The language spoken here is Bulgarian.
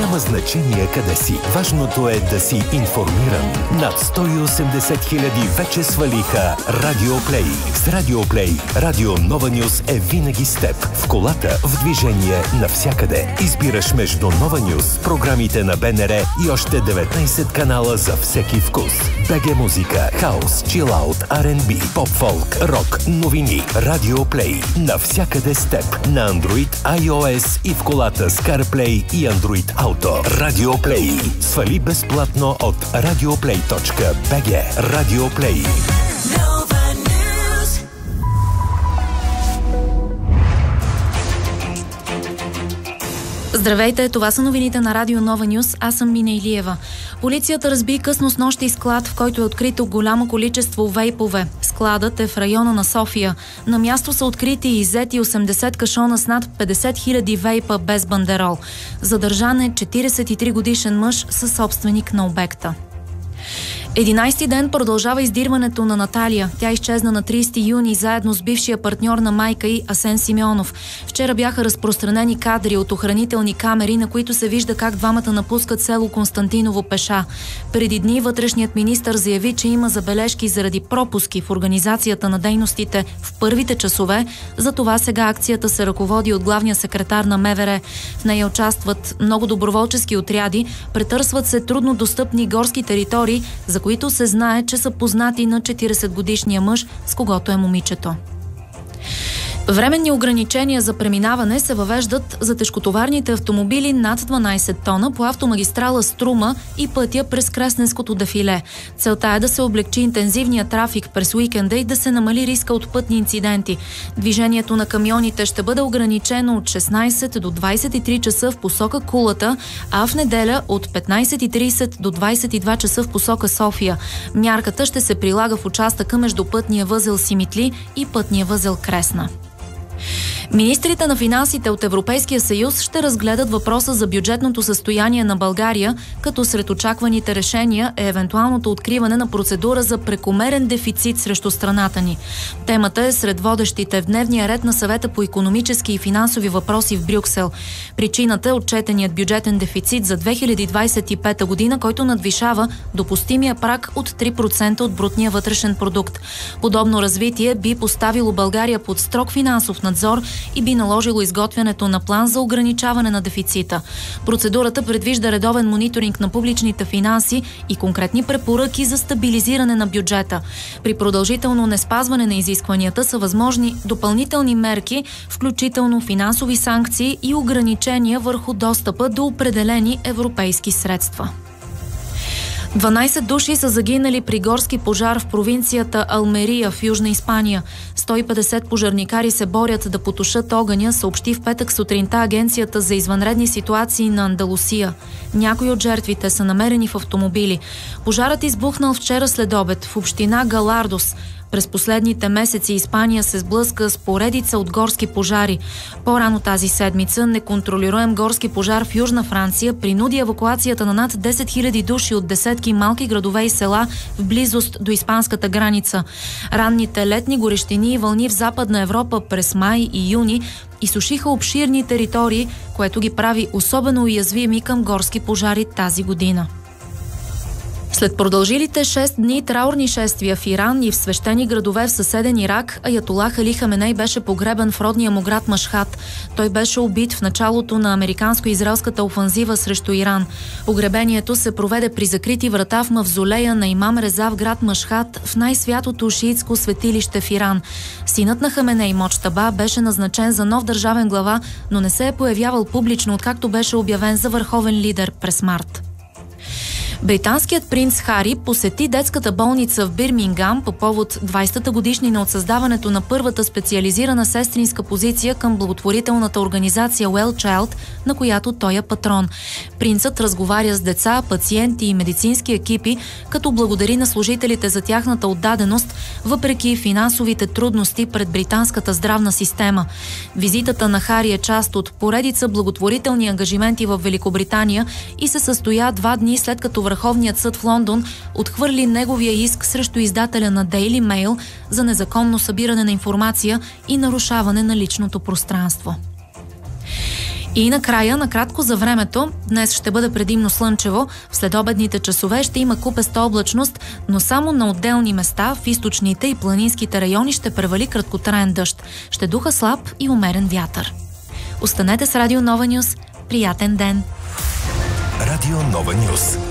Няма значение къде си. Важното е да си информиран. Над 180 хиляди вече свалиха Радио Плей. С Радио Плей, Радио Нова Нюс е винаги с теб. В колата, в движение, навсякъде. Избираш между Нова Нюс, програмите на БНР и още 19 канала за всеки вкус. БГ музика, хаус, чилаут, R&B, поп-фолк, рок, новини. Радио Плей. Навсякъде с теб. На Android, iOS и в колата с CarPlay и Android Auto. Радио Плей. Свали безплатно от radioplay.bg. Радио Плей. Здравейте, това са новините на Радио Нова Нюс. Аз съм Мина Илиева. Полицията разби късно снощи склад, в който е открито голямо количество вейпове. Складът е в района на София. На място са открити и иззети 80 кашона с над 50 хиляди вейпа без бандерол. Задържан е 43 годишен мъж със собственик на обекта. 11-ти ден продължава издирването на Наталия. Тя изчезна на 30 юни заедно с бившия партньор на майка й Асен Симеонов. Вчера бяха разпространени кадри от охранителни камери, на които се вижда как двамата напускат село Константиново пеша. Преди дни вътрешният министър заяви, че има забележки заради пропуски в организацията на дейностите в първите часове. Затова сега акцията се ръководи от главния секретар на МВР. В нея участват много доброволчески отряди, претърсват се трудно достъпни горски територии, за които се знае, че са познати на 40-годишния мъж, с когото е момичето. Временни ограничения за преминаване се въвеждат за тежкотоварните автомобили над 12 тона по автомагистрала Струма и пътя през Кресненското дефиле. Целта е да се облегчи интензивния трафик през уикенда и да се намали риска от пътни инциденти. Движението на камионите ще бъде ограничено от 16 до 23 часа в посока Кулата, а в неделя от 15:30 до 22 часа в посока София. Мярката ще се прилага в участъка между пътния възел Симитли и пътния възел Кресна. Министрите на финансите от Европейския съюз ще разгледат въпроса за бюджетното състояние на България, като сред очакваните решения е евентуалното откриване на процедура за прекомерен дефицит срещу страната ни. Темата е сред водещите в дневния ред на Съвета по икономически и финансови въпроси в Брюксел. Причината е отчетеният бюджетен дефицит за 2025 година, който надвишава допустимия праг от 3% от брутния вътрешен продукт. Подобно развитие би поставило България под строг финансов надзор и би наложило изготвянето на план за ограничаване на дефицита. Процедурата предвижда редовен мониторинг на публичните финанси и конкретни препоръки за стабилизиране на бюджета. При продължително неспазване на изискванията са възможни допълнителни мерки, включително финансови санкции и ограничения върху достъпа до определени европейски средства. 12 души са загинали при горски пожар в провинцията Алмерия в Южна Испания. 150 пожарникари се борят да потушат огъня, съобщи в петък сутринта Агенцията за извънредни ситуации на Андалусия. Някои от жертвите са намерени в автомобили. Пожарът избухнал вчера след обед в община Галардос. През последните месеци Испания се сблъска с поредица от горски пожари. По-рано тази седмица неконтролируем горски пожар в Южна Франция принуди евакуацията на над 10 000 души от десетки малки градове и села в близост до испанската граница. Ранните летни горещини и вълни в Западна Европа през май и юни изсушиха обширни територии, което ги прави особено уязвими към горски пожари тази година. След продължилите 6 дни траурни шествия в Иран и в свещени градове в съседен Ирак, аятолах Али Хаменей беше погребан в родния му град Машхад. Той беше убит в началото на американско-израелската офанзива срещу Иран. Погребението се проведе при закрити врата в мавзолея на имам Реза в град Машхад, в най-святото шиитско светилище в Иран. Синът на Хаменей, Моджтаба, беше назначен за нов държавен глава, но не се е появявал публично, откакто беше обявен за върховен лидер през март. Британският принц Хари посети детската болница в Бирмингам по повод 20-та годишнина от създаването на първата специализирана сестринска позиция към благотворителната организация Well Child, на която той е патрон. Принцът разговаря с деца, пациенти и медицински екипи, като благодари на служителите за тяхната отдаденост, въпреки финансовите трудности пред британската здравна система. Визитата на Хари е част от поредица благотворителни ангажименти в Великобритания и се състоя 2 дни след като Върховният съд в Лондон отхвърли неговия иск срещу издателя на Daily Mail за незаконно събиране на информация и нарушаване на личното пространство. И накрая, накратко за времето, днес ще бъде предимно слънчево, в следобедните часове ще има купеста облачност, но само на отделни места в източните и планинските райони ще превали краткотраен дъжд. Ще духа слаб и умерен вятър. Останете с Радио Нова Нюс. Приятен ден! Радио Нова Нюс.